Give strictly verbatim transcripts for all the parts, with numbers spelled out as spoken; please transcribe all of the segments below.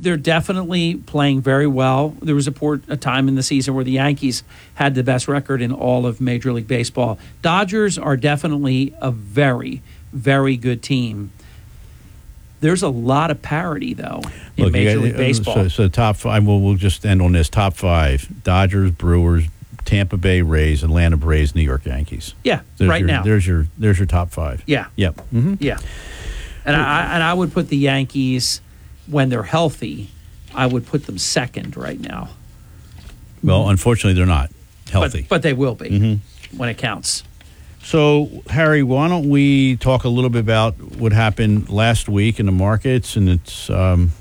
they're definitely playing very well. There was a, port, a time in the season where the Yankees had the best record in all of Major League Baseball. Dodgers are definitely a very, very good team. There's a lot of parity, though, in Look, Major got, League Baseball. So, so top five, we'll, we'll just end on this. Top five, Dodgers, Brewers, Tampa Bay Rays, Atlanta Braves, New York Yankees. Yeah, there's right your, now. There's your there's your top five. Yeah. Yep. Mm-hmm. Yeah. And I, and I would put the Yankees, when they're healthy, I would put them second right now. Well, unfortunately, they're not healthy. But, but they will be mm-hmm. when it counts. So, Harry, why don't we talk a little bit about what happened last week in the markets? And it's, um,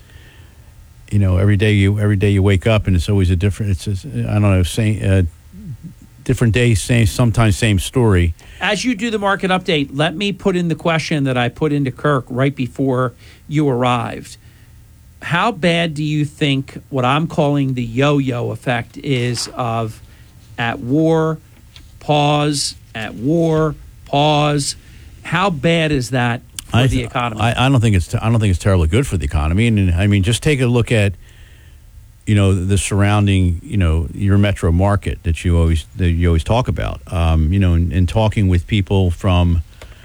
you know, every day you every day you wake up, and it's always a different. It's a, I don't know, same uh, different day, same sometimes same story. As you do the market update, let me put in the question that I put into Kirk right before you arrived. How bad do you think what I'm calling the yo-yo effect is of at war, pause, at war, pause? How bad is that for I, the economy? I, I don't think it's I don't think it's terribly good for the economy. And I mean, just take a look at, you know, the surrounding, you know, your metro market that you always that you always talk about. Um, you know, in, in talking with people from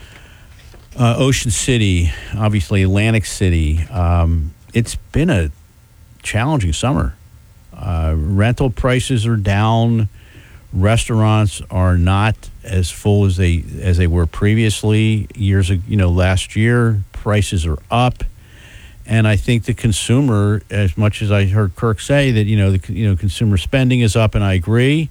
uh, Ocean City, obviously Atlantic City, um, it's been a challenging summer. Uh, rental prices are down. Restaurants are not as full as they as they were previously. Years ago, you know, last year prices are up. And I think the consumer, as much as I heard Kirk say that, you know, the you know consumer spending is up, and I agree.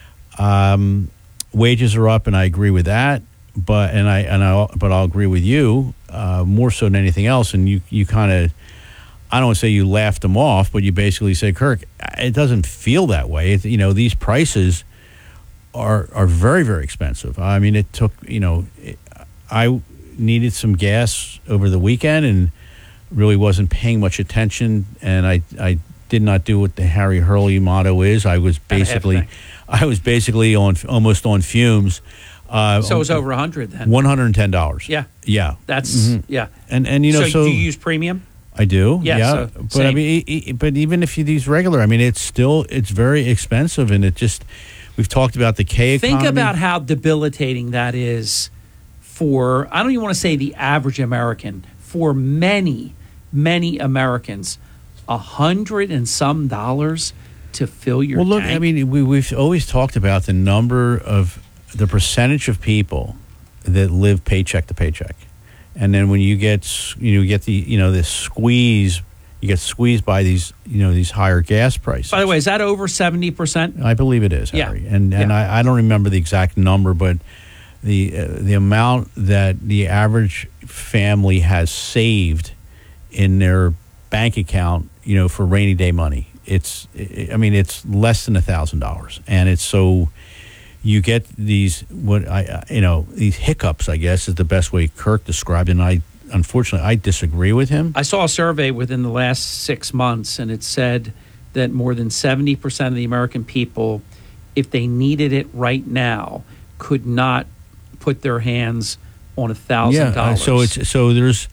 Um, wages are up, and I agree with that. But and I and I but I'll agree with you uh, more so than anything else. And you you kind of, I don't want to say you laughed them off, but you basically said, Kirk, it doesn't feel that way. It, you know, these prices are are very very expensive. I mean, it took you know, it, I needed some gas over the weekend and really wasn't paying much attention, and I, I did not do what the Harry Hurley motto is. I was basically, I was basically on almost on fumes. Uh, so it was over a hundred then. One hundred and ten dollars. Yeah, yeah, that's mm-hmm. yeah. And and you know, so, so do you use premium? I do. Yeah, yeah. so but same. I mean, e- e- but even if you use regular, I mean, it's still it's very expensive, and it just we've talked about the K economy. Think about how debilitating that is for, I don't even want to say the average American, for many, many Americans, a hundred and some dollars to fill your well, look, tank. I mean, we, we've always talked about the number of, the percentage of people that live paycheck to paycheck. And then when you get, you know, get the, you know, this squeeze, you get squeezed by these, you know, these higher gas prices. By the way, is that over seventy percent? I believe it is, Harry. Yeah. And and yeah. I, I don't remember the exact number, but the uh, the amount that the average family has saved in their bank account, you know, for rainy day money, it's, I mean, it's less than a thousand dollars, and it's so you get these what I you know these hiccups, I guess is the best way Kirk described it, and I unfortunately I disagree with him. I saw a survey within the last six months, and it said that more than seventy percent of the American people, if they needed it right now, could not put their hands on a thousand dollars. Yeah, so it's so there's.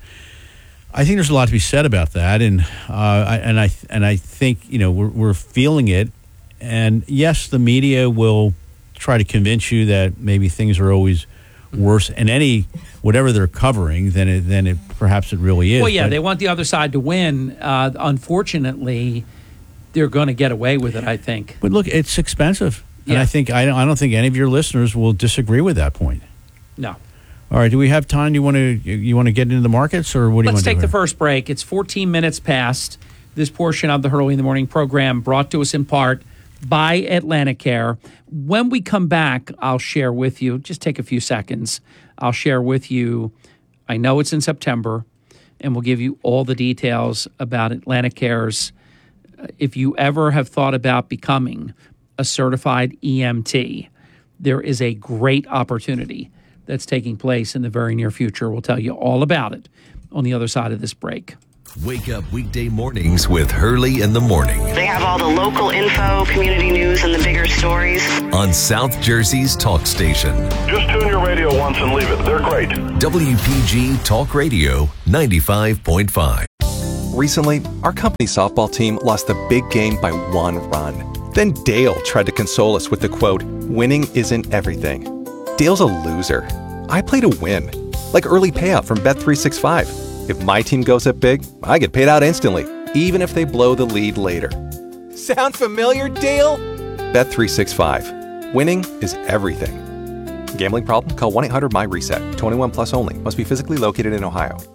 I think there's a lot to be said about that, and uh, I, and I and I think you know we're we're feeling it, and yes, the media will try to convince you that maybe things are always worse in any whatever they're covering than it than it perhaps it really is. Well, yeah, but, they want the other side to win. Uh, unfortunately, they're going to get away with it, I think. But look, it's expensive, and Yeah. I think I don't, I don't think any of your listeners will disagree with that point. No. All right, do we have time? You want to you want to get into the markets, or what do you Let's want to do? take the here? first break. It's fourteen minutes past. This portion of the Hurley in the Morning program brought to us in part by Atlanticare. When we come back, I'll share with you, just take a few seconds, I'll share with you, I know it's in September, and we'll give you all the details about Atlanticare's. If you ever have thought about becoming a certified E M T, there is a great opportunity that's taking place in the very near future. We'll tell you all about it on the other side of this break. Wake up weekday mornings with Hurley in the Morning. They have all the local info, community news, and the bigger stories. On South Jersey's talk station. Just tune your radio once and leave it. They're great. W P G Talk Radio ninety-five point five. Recently, our company softball team lost the big game by one run. Then Dale tried to console us with the quote, "Winning isn't everything." Dale's a loser. I play to win. Like early payout from Bet three sixty-five. If my team goes up big, I get paid out instantly, even if they blow the lead later. Sound familiar, Dale? Bet three sixty-five. Winning is everything. Gambling problem? Call one eight hundred M Y RESET. twenty-one plus only. Must be physically located in Ohio.